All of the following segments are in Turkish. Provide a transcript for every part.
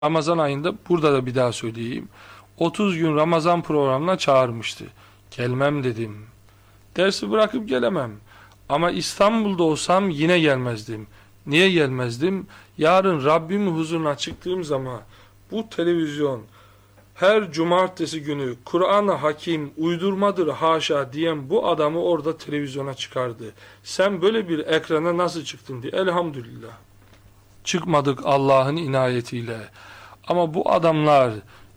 Ramazan ayında burada da bir daha söyleyeyim. 30 gün Ramazan programına çağırmıştı. Gelmem dedim. Dersi bırakıp gelemem. Ama İstanbul'da olsam yine gelmezdim. Niye gelmezdim? Yarın Rabbimin huzuruna çıktığım zaman bu televizyon her cumartesi günü Kur'an-ı Hakim uydurmadır haşa diyen bu adamı orada televizyona çıkardı. Sen böyle bir ekrana nasıl çıktın diye. Elhamdülillah. Çıkmadık Allah'ın inayetiyle. Ama bu adamlar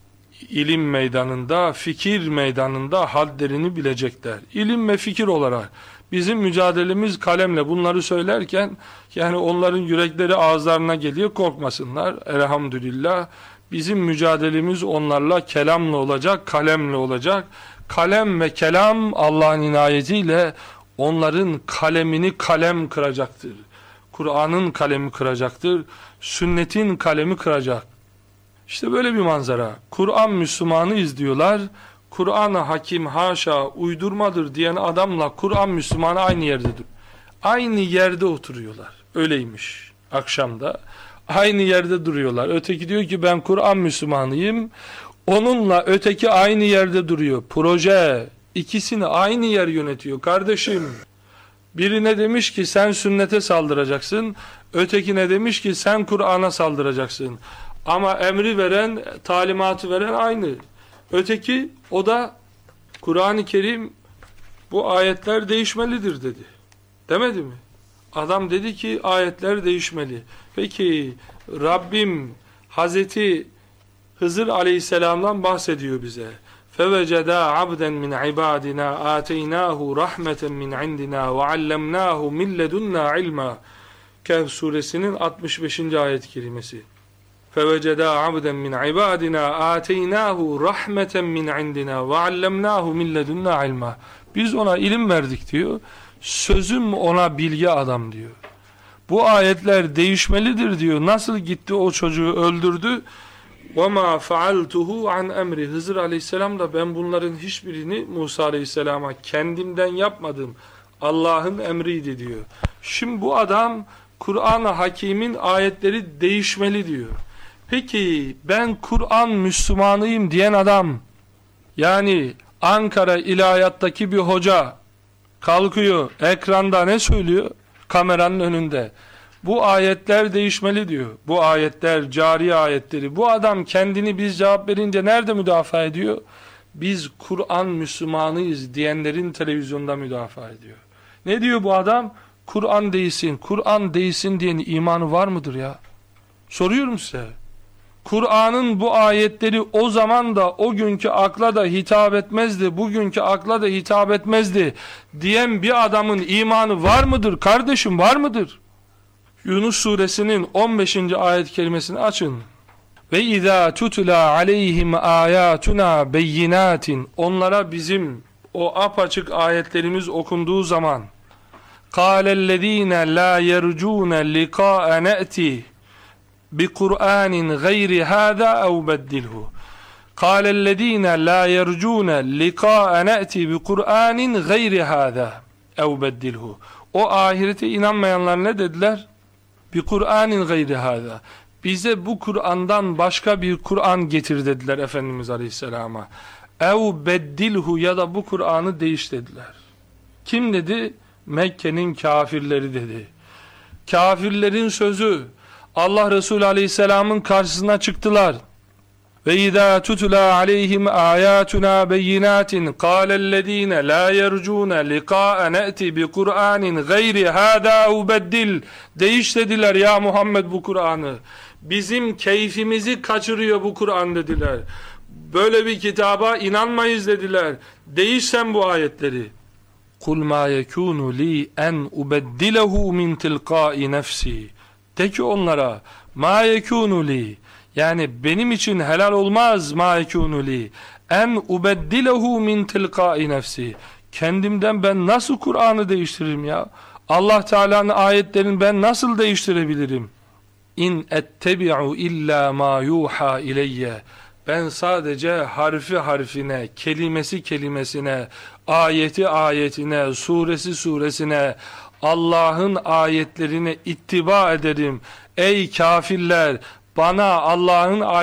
ilim meydanında, fikir meydanında hadlerini bilecekler. İlim ve fikir olarak bizim mücadelemiz kalemle. Bunları söylerken yani onların yürekleri ağızlarına geliyor, korkmasınlar. Elhamdülillah bizim mücadelemiz onlarla kelamla olacak, kalemle olacak. Kalem ve kelam Allah'ın inayetiyle onların kalemini kalem kıracaktır. Kur'an'ın kalemi kıracaktır. Sünnetin kalemi kıracak. İşte böyle bir manzara. Kur'an Müslümanı izliyorlar. Kur'an-ı Hakim haşa uydurmadır diyen adamla Kur'an Müslümanı aynı yerdedir. Aynı yerde oturuyorlar. Öyleymiş akşamda. Aynı yerde duruyorlar. Öteki diyor ki ben Kur'an Müslümanıyım. Onunla öteki aynı yerde duruyor. Proje ikisini aynı yer yönetiyor kardeşim. Birine demiş ki sen sünnete saldıracaksın. Ötekine demiş ki sen Kur'an'a saldıracaksın. Ama emri veren, talimatı veren aynı. Öteki o da Kur'an-ı Kerim bu ayetler değişmelidir dedi. Demedi mi? Adam dedi ki ayetler değişmeli. Peki Rabbim Hazreti Hızır Aleyhisselam'dan bahsediyor bize. فَوَجَدَا عَبْدًا مِنْ عِبَادِنَا آتَيْنَاهُ رَحْمَةً مِنْ عِنْدِنَا وَعَلَّمْنَاهُ مِنْ لَدُنَّا عِلْمًا Kehf suresinin 65. ayet-i kerimesi. فَوَجَدَا عَبْدًا مِنْ عِبَادِنَا آتَيْنَاهُ رَحْمَةً مِنْ عِنْدِنَا وَعَلَّمْنَاهُ مِنْ لَدُنَّا عِلْمًا Biz ona ilim verdik diyor. Sözüm ona bilgi adam diyor. Bu ayetler değişmelidir diyor. Nasıl gitti o çocuğu öldürdü? وَمَا فَعَلْتُهُ عَنْ اَمْرِ Hızır Aleyhisselam da ben bunların hiçbirini Musa Aleyhisselam'a kendimden yapmadım. Allah'ın emriydi diyor. Şimdi bu adam Kur'an-ı Hakim'in ayetleri değişmeli diyor. Peki ben Kur'an Müslümanıyım diyen adam, yani Ankara İlahiyat'taki bir hoca kalkıyor ekranda ne söylüyor? Kameranın önünde. Bu ayetler değişmeli diyor. Bu ayetler cari ayetleri. Bu adam kendini biz cevap verince nerede müdafaa ediyor? Biz Kur'an Müslümanıyız diyenlerin televizyonda müdafaa ediyor. Ne diyor bu adam? Kur'an değilsin. Kur'an değilsin diyen imanı var mıdır ya? Soruyorum size. Kur'an'ın bu ayetleri o zaman da o günkü akla da hitap etmezdi, bugünkü akla da hitap etmezdi diyen bir adamın imanı var mıdır? Kardeşim var mıdır? Yunus suresinin 15. ayet kelimesini açın. Ve izâ tutulâ aleyhim âyâtunâ beyinâtin onlara bizim o apaçık ayetlerimiz okunduğu zaman kâlellezîne lâ yercûne likâe ne'ti bi Kur'anin gayri hâzâ ev beddilhu kâlellezîne lâ yercûne likâe ne'ti bi Kur'anin gayri hâzâ ev beddilhu o ahirete inanmayanlar ne dediler? Bir Kur'an'ın gayri hâzâ. Bize bu Kur'an'dan başka bir Kur'an getir dediler Efendimiz Aleyhisselam'a. Ev beddilhu ya da bu Kur'an'ı değiş dediler. Kim dedi? Mekke'nin kafirleri dedi. Kafirlerin sözü. Allah Resulü Aleyhisselam'ın karşısına çıktılar. Ve izâ tutulâ aleyhim âyâtunâ beyinâtin kâlellezîne lâ yercûne likâe ne'ti bi Kur'anin gayri hâdâ ubeddil değiş dediler ya Muhammed bu Kur'an'ı. Bizim keyfimizi kaçırıyor bu Kur'an dediler. Böyle bir kitaba inanmayız dediler. Değiş sen bu ayetleri. Kul mâ yekûnu li en ubeddilehu min tilqâi nefsî. De ki onlara mâ yekûnu li yani benim için helal olmaz ma yekûnu li en ubeddilehu min tilqâi nefsi kendimden ben nasıl Kur'an'ı değiştiririm ya? Allah Teala'nın ayetlerini ben nasıl değiştirebilirim? İn ettebi'u illa ma yuha ileyye ben sadece harfi harfine, kelimesi kelimesine, ayeti ayetine, suresi suresine, Allah'ın ayetlerine ittiba ederim. Ey kafirler! bana Allah'ın